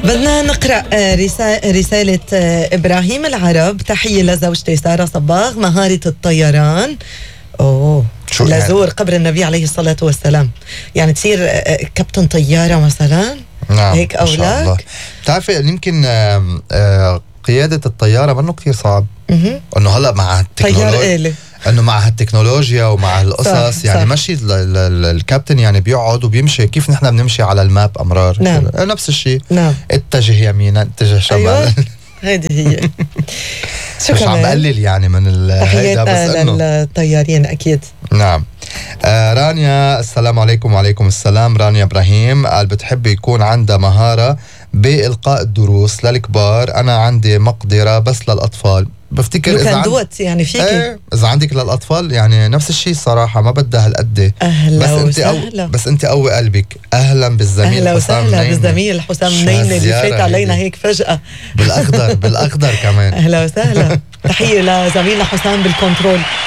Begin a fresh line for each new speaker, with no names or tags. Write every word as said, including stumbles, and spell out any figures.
بدنا نقرأ رسالة إبراهيم العرب. تحية لزوجتي سارة صباغ، مهارة الطيران. أوه لزور قبر النبي عليه الصلاة والسلام، يعني تصير كابتن طيارة مثلا.
نعم
هيك أولاد.
بتعرفي يمكن قيادة الطيارة منه كتير صعب. انه هلا مع التكنولوجيا، انه مع هالتكنولوجيا ومع القصص صح يعني صح. مشي الكابتن يعني بيقعد وبيمشي كيف نحن بنمشي على الماب امرار.
نعم.
نفس الشيء.
نعم.
اتجه يمينا اتجه شمال.
أيوة. هيدي هي.
شو مش عم بقلل يعني من
تحياتنا للطيارين اكيد.
نعم. آه رانيا السلام عليكم. وعليكم السلام. رانيا ابراهيم قال بتحب يكون عندها مهارة بإلقاء الدروس للكبار. أنا عندي مقدرة بس للأطفال. بفتكر
إذا عند... يعني فيك
ايه إذا عندك للأطفال يعني نفس الشيء صراحة، ما بدها هالقد.
أهلا
بس انت
وسهلا.
أو... بس أنت قوي قلبك. أهلا بالزميل
أهلا
حسام
وسهلا بالزميل حسام نينة اللي فات علينا هيك فجأة
بالأخضر بالأخضر كمان.
أهلا وسهلا. تحية لزميلنا حسام بالكنترول.